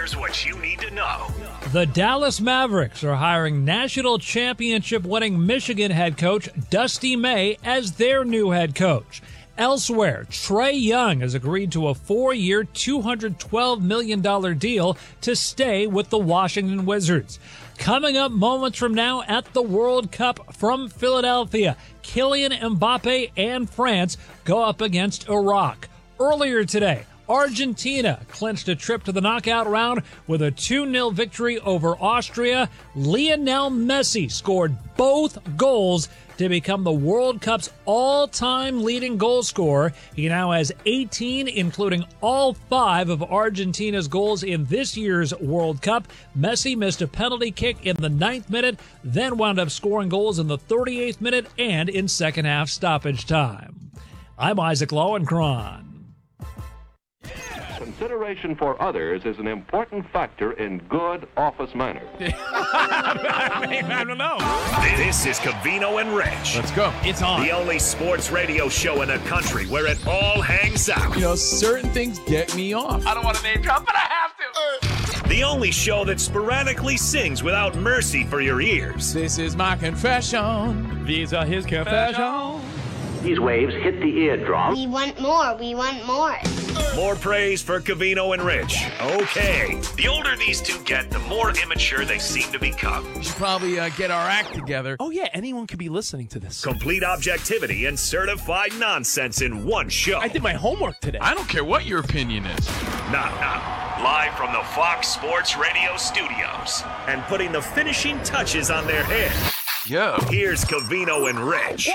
Here's what you need to know. The Dallas Mavericks are hiring national championship winning Michigan head coach Dusty May as their new head coach. Elsewhere, Trae Young has agreed to a 4-year, $212 million deal to stay with the Washington Wizards. Coming up moments from now at the World Cup from Philadelphia, Kylian Mbappe and France go up against Iraq. Earlier today, Argentina clinched a trip to the knockout round with a 2-0 victory over Austria. Lionel Messi scored both goals to become the World Cup's all-time leading goal scorer. He now has 18, including all 5 of Argentina's goals in this year's World Cup. Messi missed a penalty kick in the 9th minute, then wound up scoring goals in the 38th minute and in second-half stoppage time. I'm Isaac Lowenkron. Consideration for others is an important factor in good office manners. I don't know. This is Covino and Rich. Let's go. It's on. The only sports radio show in the country where it all hangs out. You know, certain things get me off. I don't want to name drop, but I have to. The only show that sporadically sings without mercy for your ears. This is my confession. These are his confessions. These waves hit the eardrum. We want more. We want more. More praise for Covino and Rich. Okay. The older these two get, the more immature they seem to become. We should probably get our act together. Oh, yeah, anyone could be listening to this. Complete objectivity and certified nonsense in one show. I did my homework today. I don't care what your opinion is. Now, live from the Fox Sports Radio studios and putting the finishing touches on their head. Yo. Here's Covino and Rich.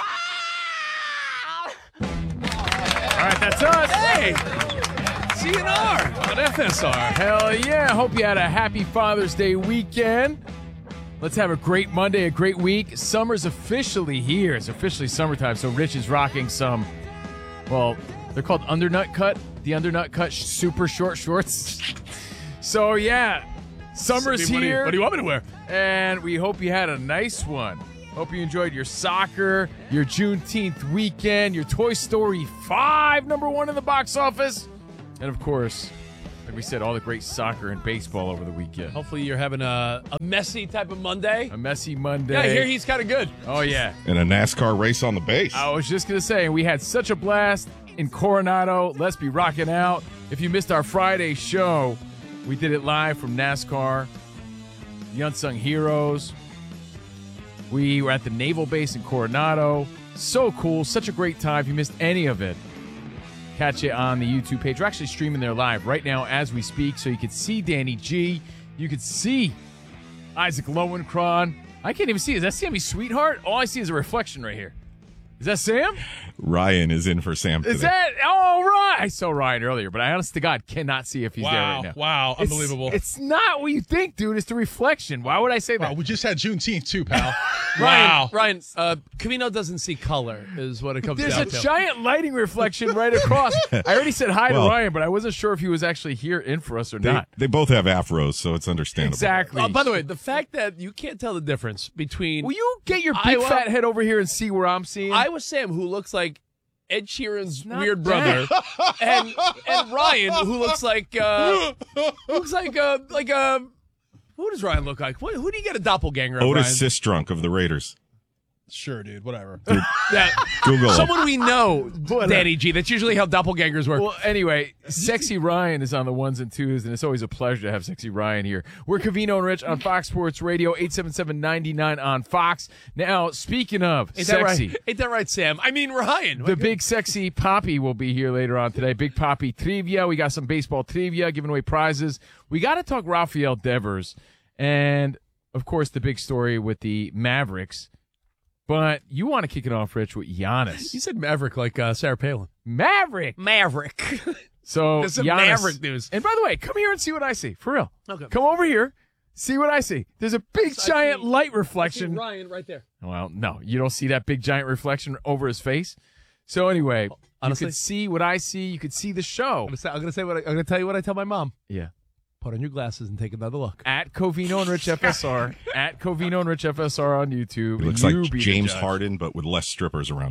All right, that's us. Hey, CNR on FSR. Hell yeah. Hope you had a happy Father's Day weekend. Let's have a great Monday, a great week. Summer's officially here. It's officially summertime, so Rich is rocking some, well, they're called undernut cut. The undernut cut super short shorts. So, yeah, summer's here. What do you want me to wear? And we hope you had a nice one. Hope you enjoyed your soccer, your Juneteenth weekend, your Toy Story 5, #1 in the box office. And, of course, like we said, all the great soccer and baseball over the weekend. Hopefully you're having a messy type of Monday. A messy Monday. Yeah, I hear he's kind of good. Oh, yeah. And a NASCAR race on the base. I was just going to say, we had such a blast in Coronado. Let's be rocking out. If you missed our Friday show, we did it live from NASCAR, the Unsung Heroes. We were at the Naval Base in Coronado. So cool. Such a great time. If you missed any of it, catch it on the YouTube page. We're actually streaming there live right now as we speak, so you can see Danny G. You can see Isaac Lowenkron. I can't even see. Is that Sammy Sweetheart? All I see is a reflection right here. Is that Sam? Ryan is in for Sam today. Is that? Oh, right. I saw Ryan earlier, but I honest to God cannot see if he's there right now. Wow, unbelievable. It's not what you think, dude. It's the reflection. Why would I say that? Wow, we just had Juneteenth too, pal. Ryan, Covino doesn't see color is what it comes down to. There's a giant lighting reflection right across. I already said hi to Ryan, but I wasn't sure if he was actually here in for us or not. They both have afros, so it's understandable. Exactly. By the way, the fact that you can't tell the difference between... Will you get your big fat head over here and see where I'm seeing? I was Sam, who looks like Ed Sheeran's weird brother, and Ryan, who looks like who does Ryan look like? Who do you get a doppelganger of, Otis Ryan? Sistrunk of the Raiders. Sure, dude. Whatever. Yeah, Google it. someone we know, Danny G. That's usually how doppelgangers work. Well, anyway, Sexy Ryan is on the ones and twos, and it's always a pleasure to have Sexy Ryan here. We're Covino and Rich on Fox Sports Radio, 877-99 on Fox. Now, speaking of sexy. Ain't that right, Sam? I mean, Ryan. The big sexy Poppy will be here later on today. Big Poppy trivia. We got some baseball trivia, giving away prizes. We got to talk Rafael Devers. And, of course, the big story with the Mavericks. But you want to kick it off, Rich, with Giannis. You said Maverick like Sarah Palin. Maverick. So There's some Giannis. Maverick news. And by the way, come here and see what I see. For real. Okay. Come over here. See what I see. There's a big, giant light reflection. Ryan right there. Well, no, you don't see that big, giant reflection over his face. So anyway, honestly, you could see what I see. You could see the show. I'm gonna tell you what I tell my mom. Yeah. Put on your glasses and take another look. At Covino and Rich FSR. At Covino and Rich FSR on YouTube. He looks like James Harden, but with less strippers around him.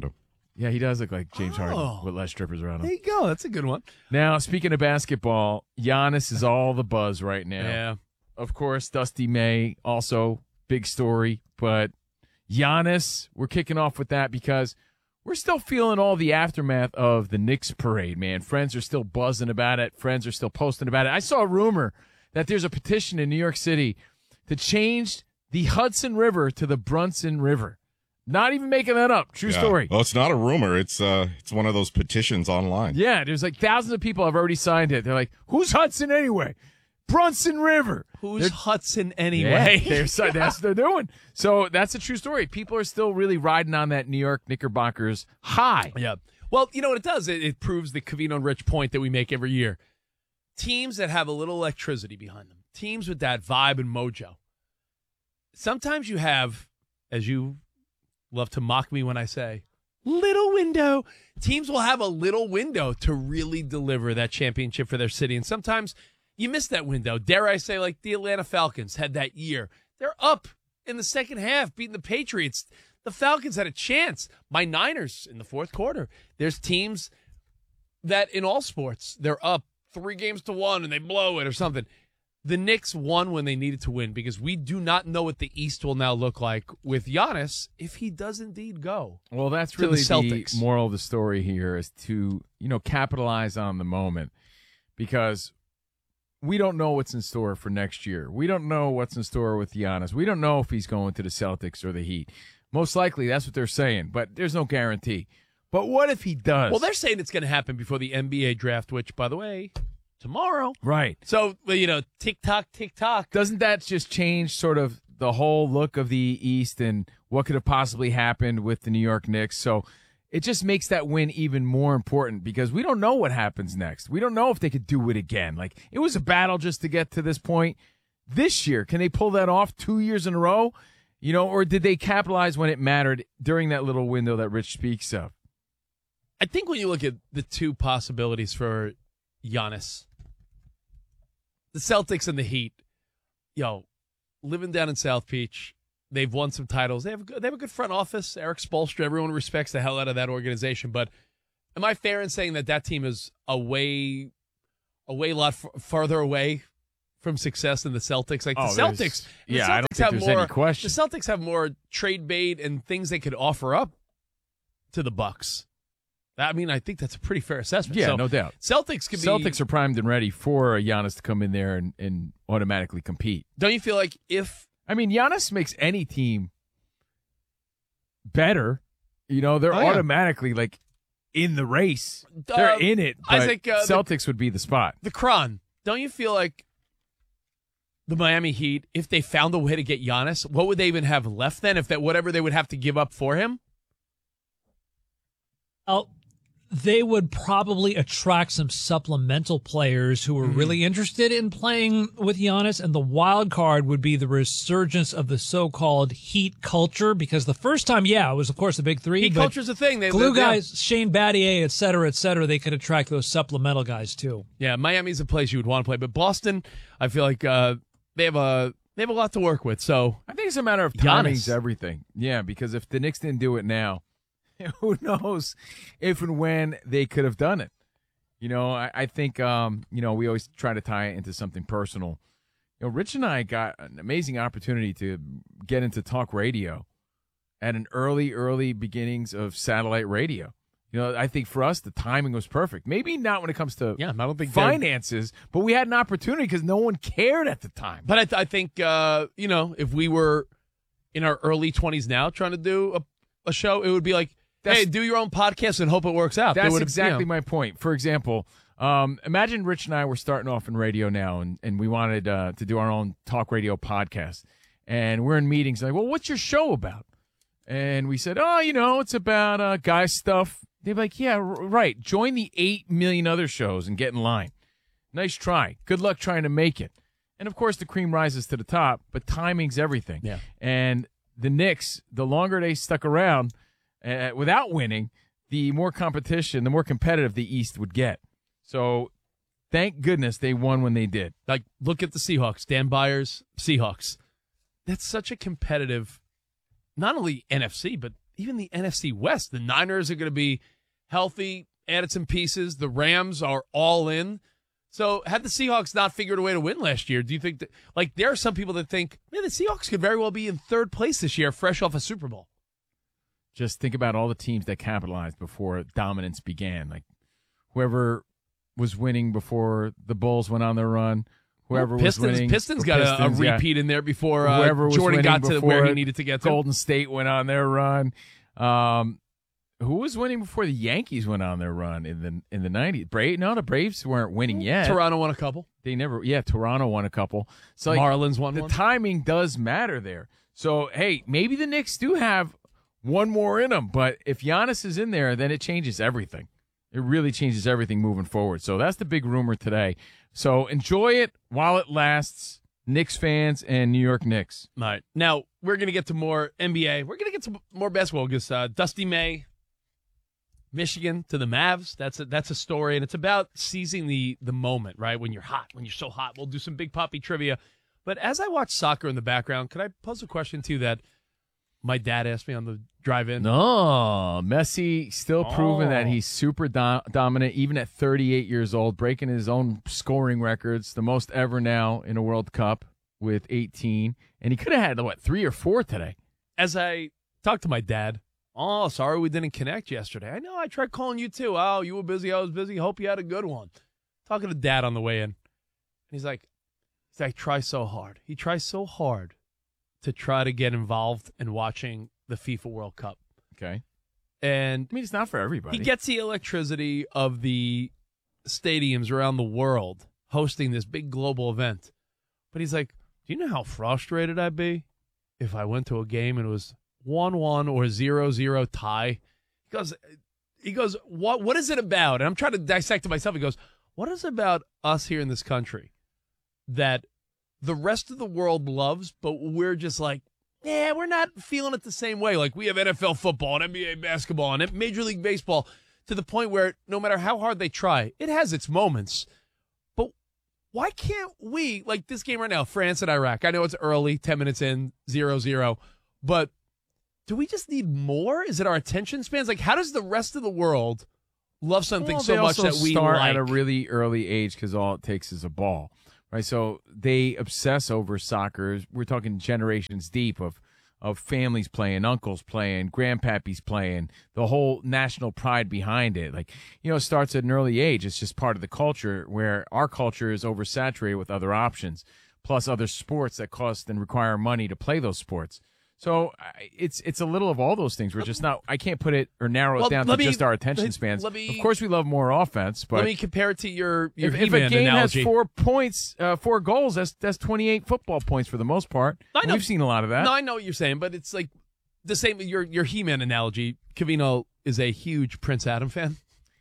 Yeah, he does look like James Harden with less strippers around him. There you go. That's a good one. Now, speaking of basketball, Giannis is all the buzz right now. Yeah. Of course, Dusty May, also big story. But Giannis, we're kicking off with that because we're still feeling all the aftermath of the Knicks parade, man. Friends are still buzzing about it. Friends are still posting about it. I saw a rumor that there's a petition in New York City to change the Hudson River to the Brunson River. Not even making that up. True story. Well, it's not a rumor. It's one of those petitions online. Yeah, there's like thousands of people have already signed it. They're like, who's Hudson anyway? Brunson River. Who's Hudson anyway? Yeah, that's what they're doing. So that's a true story. People are still really riding on that New York Knickerbockers high. Yeah. Well, you know what it does? It proves the Covino and Rich point that we make every year. Teams that have a little electricity behind them, teams with that vibe and mojo. Sometimes you have, as you love to mock me when I say, little window. Teams will have a little window to really deliver that championship for their city. And sometimes you miss that window. Dare I say, like the Atlanta Falcons had that year. They're up in the second half, beating the Patriots. The Falcons had a chance. My Niners in the fourth quarter. There's teams that in all sports, they're up 3-1 and they blow it or something. The Knicks won when they needed to win because we do not know what the East will now look like with Giannis if he does indeed go. Well, that's to really the Celtics. The moral of the story here is to, capitalize on the moment because we don't know what's in store for next year. We don't know what's in store with Giannis. We don't know if he's going to the Celtics or the Heat. Most likely, that's what they're saying, but there's no guarantee. But what if he does? Well, they're saying it's going to happen before the NBA draft, which, by the way, tomorrow. Right. So, tick-tock, tick-tock. Doesn't that just change sort of the whole look of the East and what could have possibly happened with the New York Knicks? So it just makes that win even more important because we don't know what happens next. We don't know if they could do it again. Like, it was a battle just to get to this point. This year, can they pull that off 2 years in a row? Or did they capitalize when it mattered during that little window that Rich speaks of? I think when you look at the two possibilities for Giannis, the Celtics and the Heat, living down in South Beach, they've won some titles. They have a good front office. Eric Spoelstra, everyone respects the hell out of that organization. But am I fair in saying that team is a lot farther away from success than the Celtics? Like the Celtics, I don't think there's any question. The Celtics have more trade bait and things they could offer up to the Bucks. I mean, I think that's a pretty fair assessment. Yeah, no doubt. Celtics are primed and ready for Giannis to come in there and automatically compete. Don't you feel like Giannis makes any team better. They're automatically like in the race. They're in it. But I think Celtics would be the spot. The Cron. Don't you feel like the Miami Heat, if they found a way to get Giannis, what would they even have left then? If that whatever they would have to give up for him? They would probably attract some supplemental players who were really interested in playing with Giannis, and the wild card would be the resurgence of the so-called Heat culture, because the first time, it was, of course, the big three. Heat culture's a thing. Glue guys, Shane Battier, et cetera, they could attract those supplemental guys, too. Yeah, Miami's a place you would want to play, but Boston, I feel like they have a lot to work with, so I think it's a matter of timing's everything. Yeah, because if the Knicks didn't do it now, who knows if and when they could have done it. I think, we always try to tie it into something personal. Rich and I got an amazing opportunity to get into talk radio at an early beginnings of satellite radio. I think for us, the timing was perfect. Maybe not when it comes to I don't think finances, but we had an opportunity because no one cared at the time. But I think, if we were in our early 20s now trying to do a show, it would be like, hey, do your own podcast and hope it works out. That's exactly my point. For example, imagine Rich and I were starting off in radio now, and we wanted to do our own talk radio podcast. And we're in meetings like, well, what's your show about? And we said, it's about guy stuff. They'd be like, yeah, right. Join the 8 million other shows and get in line. Nice try. Good luck trying to make it. And, of course, the cream rises to the top, but timing's everything. Yeah. And the Knicks, the longer they stuck around without winning, the more competition, the more competitive the East would get. So thank goodness they won when they did. Like, look at the Seahawks. Dan Byers, Seahawks. That's such a competitive, not only NFC, but even the NFC West. The Niners are going to be healthy, added some pieces. The Rams are all in. So had the Seahawks not figured a way to win last year, do you think that, like, there are some people that think, man, the Seahawks could very well be in third place this year, fresh off a Super Bowl? Just think about all the teams that capitalized before dominance began. Like whoever was winning before the Bulls went on their run, whoever was winning. Pistons got a repeat in there before Jordan got to where he needed to get to. Golden State went on their run. Who was winning before the Yankees went on their run in the 90s? No, the Braves weren't winning yet. Toronto won a couple. Toronto won a couple. So Marlins won one. The timing does matter there. So, hey, maybe the Knicks do have one more in them, but if Giannis is in there, then it changes everything. It really changes everything moving forward. So that's the big rumor today. So enjoy it while it lasts, Knicks fans and New York Knicks. All right. Now, we're going to get to more NBA. We're going to get to more basketball because Dusty May, Michigan to the Mavs. That's a story, and it's about seizing the moment, right? When you're hot, when you're so hot. We'll do some Big Poppy trivia. But as I watch soccer in the background, could I pose a question to you that my dad asked me on the drive-in? No, Messi still proving that he's super dominant, even at 38 years old, breaking his own scoring records, the most ever now in a World Cup with 18. And he could have had, 3 or 4 today. As I talked to my dad, oh, sorry we didn't connect yesterday. I know, I tried calling you too. Oh, you were busy, I was busy. Hope you had a good one. Talking to Dad on the way in. And he's like, try so hard. He tries so hard to try to get involved in watching the FIFA World Cup. Okay. And I mean, it's not for everybody. He gets the electricity of the stadiums around the world hosting this big global event. But he's like, do you know how frustrated I'd be if I went to a game and it was 1-1 or 0-0 tie? He goes, what is it about? And I'm trying to dissect it myself. He goes, what is it about us here in this country that the rest of the world loves, but we're just like, yeah, we're not feeling it the same way. Like we have NFL football and NBA basketball and Major League Baseball to the point where no matter how hard they try, it has its moments. But why can't we, like this game right now, France and Iraq? I know it's early, 10 minutes in, 0-0, but do we just need more? Is it our attention spans? Like, how does the rest of the world love something so much that we start like? At a really early age because all it takes is a ball. Right, so they obsess over soccer. We're talking generations deep of families playing, uncles playing, grandpappies playing, the whole national pride behind it. Like, it starts at an early age. It's just part of the culture where our culture is oversaturated with other options, plus other sports that cost and require money to play those sports. So it's a little of all those things. We're just not. I can't put it or narrow it down to just our attention spans. Of course, we love more offense, but let me compare it to your if He-Man a game analogy. has 4 points, 4 goals, that's 28 football points for the most part. I know. We've seen a lot of that. No, I know what you're saying, but it's like the same. Your He-Man analogy. Covino is a huge Prince Adam fan.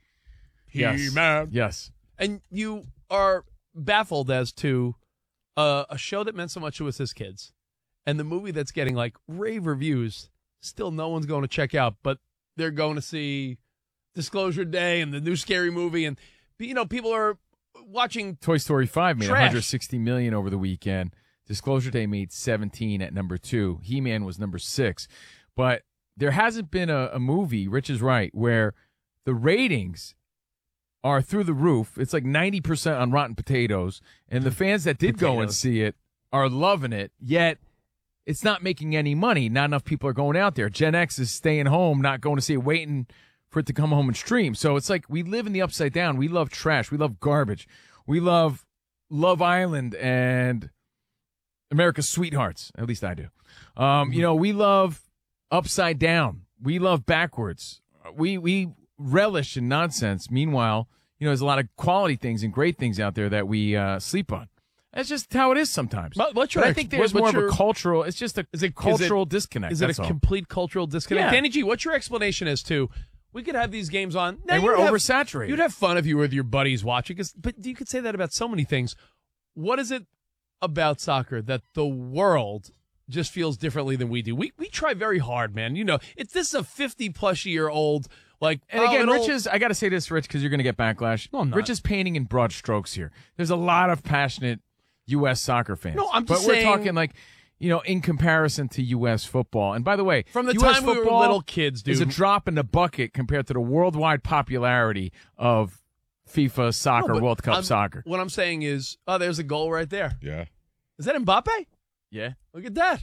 He-Man. Yes. And you are baffled as to a show that meant so much to us as kids. And the movie that's getting like rave reviews, still no one's going to check out, but they're going to see Disclosure Day and the new Scary Movie. And, people are watching. Toy Story 5 made trash. $160 million over the weekend. Disclosure Day made 17 at number 2. He-Man was number 6. But there hasn't been a movie, Rich is right, where the ratings are through the roof. It's like 90% on Rotten Potatoes. And the fans that did go and see it are loving it, yet it's not making any money. Not enough people are going out there. Gen X is staying home, not going to see it, waiting for it to come home and stream. So it's like we live in the upside down. We love trash. We love garbage. We love Love Island and America's Sweethearts. At least I do. We love upside down. We love backwards. We relish in nonsense. Meanwhile, there's a lot of quality things and great things out there that we sleep on. That's just how it is sometimes. But I think there's more of a cultural. It's just a cultural disconnect. Is it a complete cultural disconnect? Yeah. Danny G, what's your explanation as to we could have these games on? Now, and we're oversaturated. You'd have fun if you were with your buddies watching, but you could say that about so many things. What is it about soccer that the world just feels differently than we do? We try very hard, man. This is a 50-plus-year-old. And again, Rich I got to say this, Rich, because you're going to get backlash. No, I'm not. Rich is painting in broad strokes here. There's a lot of passionate U.S. soccer fans. No, I'm just But saying, we're talking like, in comparison to U.S. football. And by the way, From the US time we were football little kids, dude. is a drop in the bucket compared to the worldwide popularity of FIFA soccer, No, but World Cup soccer. What I'm saying is, there's a goal right there. Yeah. Is that Mbappe? Yeah. Look at that.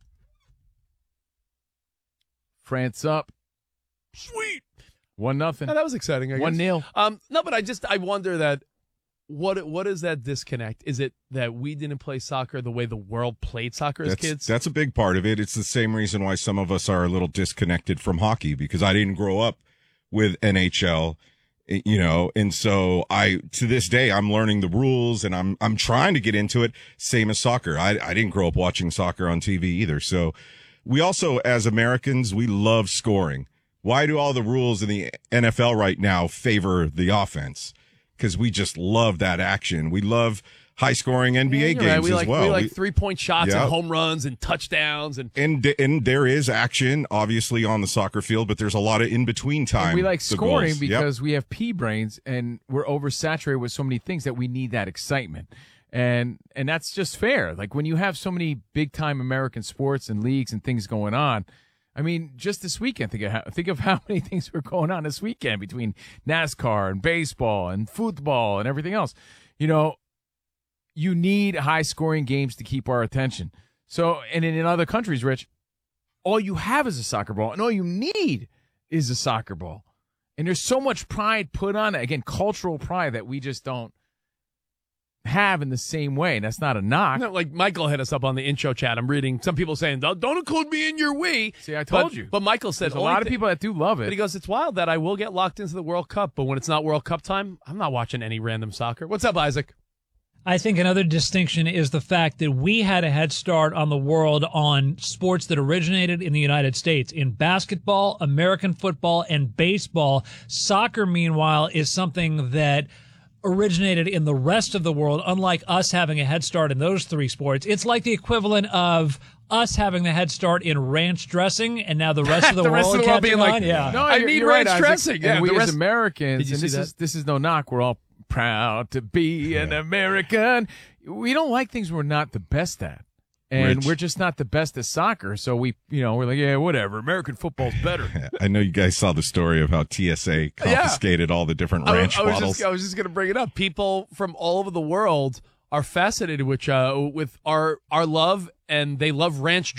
France up. Sweet. 1-0. that was exciting, I guess. 1-0. No, but I wonder that what is that disconnect? Is it that we didn't play soccer the way the world played soccer as kids? That's a big part of it. It's the same reason why some of us are a little disconnected from hockey, because I didn't grow up with NHL, and so to this day, I'm learning the rules and I'm trying to get into it. Same as soccer. I didn't grow up watching soccer on TV either. So we also, as Americans, we love scoring. Why do all the rules in the NFL right now favor the offense? Because we just love that action. We love high-scoring NBA games as well. We like three-point shots and home runs and touchdowns. And there is action, obviously, on the soccer field, but there's a lot of in-between time. And we like scoring goals. because we have pea brains and we're oversaturated with so many things that we need that excitement. And that's just fair. Like when you have so many big-time American sports and leagues and things going on, I mean, just this weekend, think of how many things were going on this weekend between NASCAR and baseball and football and everything else. You need high-scoring games to keep our attention. So, and in other countries, Rich, all you have is a soccer ball, and all you need is a soccer ball. And there's so much pride put on it. Again, cultural pride that we just don't have in the same way. And that's not a knock. No, like Michael hit us up on the intro chat. I'm reading some people saying, don't include me in your we. See, I told you. But Michael said there's a lot of people that do love it. But he goes, it's wild that I will get locked into the World Cup, but when it's not World Cup time, I'm not watching any random soccer. What's up, Isaac? I think another distinction is the fact that we had a head start on the world on sports that originated in the United States. In basketball, American football, and baseball. Soccer, meanwhile, is something that originated in the rest of the world, unlike us having a head start in those three sports. It's like the equivalent of us having the head start in ranch dressing, and now the rest of the world being catching like, on. Yeah. No, I need ranch right, dressing. And Yeah, we the as rest- Americans, Did you and see that? this is no knock, we're all proud to be an American. We don't like things we're not the best at. And Rich. we're just not the best at soccer, so we're like, yeah, whatever. American football's better. I know you guys saw the story of how TSA confiscated all the different ranch bottles. I was just going to bring it up. People from all over the world are fascinated with our love, and they love ranch